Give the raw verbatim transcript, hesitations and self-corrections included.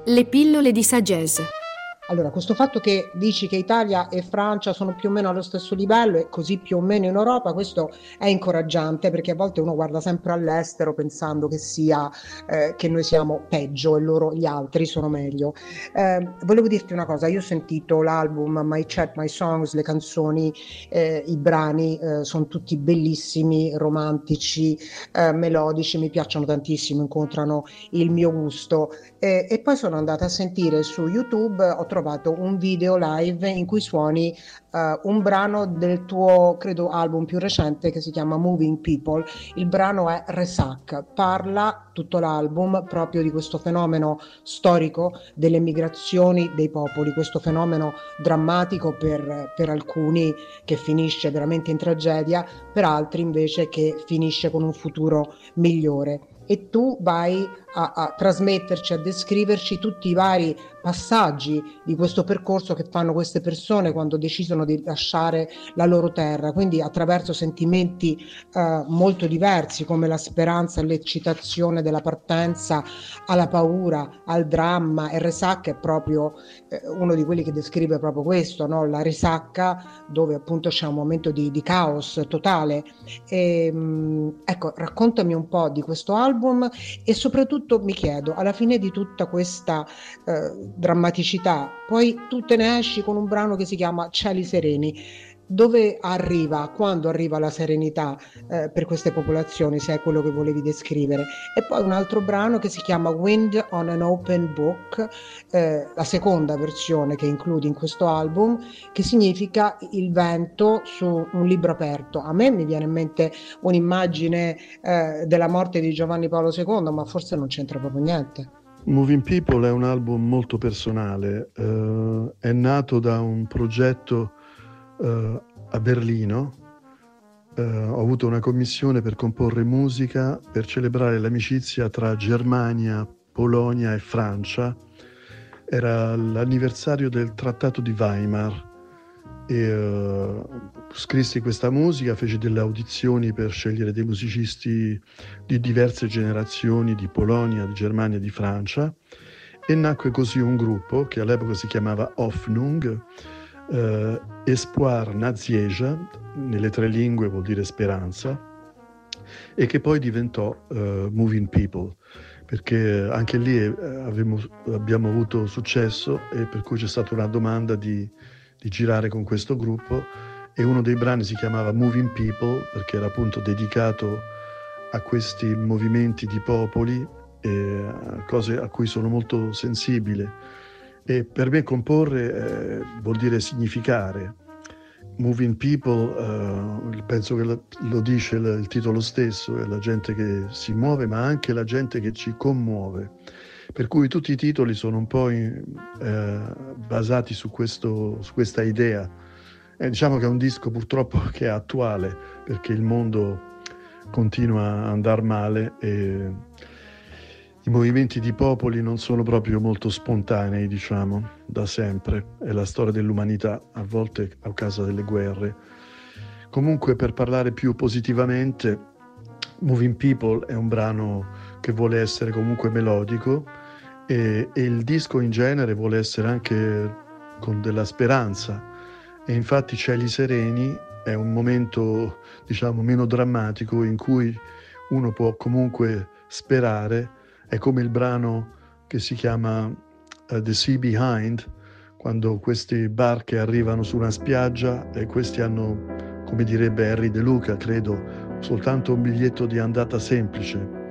Le pillole di sagesse. Allora, questo fatto che dici che Italia e Francia sono più o meno allo stesso livello e così più o meno in Europa, questo è incoraggiante perché a volte uno guarda sempre all'estero pensando che sia eh, che noi siamo peggio e loro gli altri sono meglio. Eh, volevo dirti una cosa, io ho sentito l'album My Chat, My Songs, le canzoni, eh, i brani eh, sono tutti bellissimi, romantici, eh, melodici, mi piacciono tantissimo, incontrano il mio gusto. Eh, e poi sono andata a sentire su YouTube, ho trovato un video live in cui suoni eh, un brano del tuo, credo, album più recente che si chiama Moving People. Il brano è Resac, parla tutto l'album proprio di questo fenomeno storico delle migrazioni dei popoli, questo fenomeno drammatico per, per alcuni che finisce veramente in tragedia, per altri invece che finisce con un futuro migliore. E tu vai a, a trasmetterci, a descriverci tutti i vari passaggi di questo percorso che fanno queste persone quando decidono di lasciare la loro terra, quindi attraverso sentimenti eh, molto diversi come la speranza, l'eccitazione della partenza, alla paura, al dramma. E Resac è proprio eh, uno di quelli che descrive proprio questo, no? La risacca dove appunto c'è un momento di, di caos totale. E, mh, ecco, raccontami un po' di questo album e soprattutto mi chiedo, alla fine di tutta questa eh, drammaticità, poi tu te ne esci con un brano che si chiama Cieli Sereni. Dove arriva, quando arriva la serenità eh, per queste popolazioni, se è quello che volevi descrivere? E poi un altro brano che si chiama Wind on an Open Book, eh, la seconda versione che includi in questo album, che significa il vento su un libro aperto. A me mi viene in mente un'immagine eh, della morte di Giovanni Paolo secondo, ma forse non c'entra proprio niente. Moving People è un album molto personale, eh, è nato da un progetto eh, a Berlino. Eh, ho avuto una commissione per comporre musica per celebrare l'amicizia tra Germania, Polonia e Francia. Era l'anniversario del Trattato di Weimar e uh, scrissi questa musica, feci delle audizioni per scegliere dei musicisti di diverse generazioni di Polonia, di Germania e di Francia e nacque così un gruppo che all'epoca si chiamava Hoffnung, uh, Espoir Nazieja, nelle tre lingue vuol dire speranza, e che poi diventò uh, Moving People, perché anche lì eh, abbiamo, abbiamo avuto successo e per cui c'è stata una domanda di, di girare con questo gruppo e uno dei brani si chiamava Moving People perché era appunto dedicato a questi movimenti di popoli e a cose a cui sono molto sensibile. E per me comporre eh, vuol dire significare. Moving People, uh, penso che lo, lo dice il, il titolo stesso, è la gente che si muove, ma anche la gente che ci commuove. Per cui tutti i titoli sono un po' in, eh, basati su, questo, su questa idea. E diciamo che è un disco purtroppo che è attuale, perché il mondo continua a andare male e i movimenti di popoli non sono proprio molto spontanei, diciamo, da sempre. È la storia dell'umanità, a volte a causa delle guerre. Comunque, per parlare più positivamente, Moving People è un brano che vuole essere comunque melodico e, e il disco in genere vuole essere anche con della speranza. E infatti Cieli Sereni è un momento, diciamo, meno drammatico in cui uno può comunque sperare. È come il brano che si chiama uh, The Sea Behind, quando queste barche arrivano su una spiaggia e questi hanno, come direbbe Harry De Luca, credo, soltanto un biglietto di andata semplice.